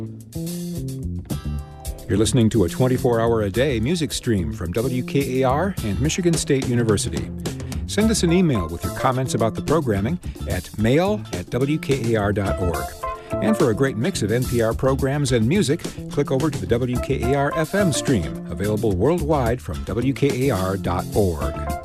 You're listening to a 24-hour-a-day music stream from WKAR and Michigan State University. Send us an email with your comments about the programming at mail@wkar.org. And for a great mix of NPR programs and music, click over to the WKAR FM stream, available worldwide from WKAR.org.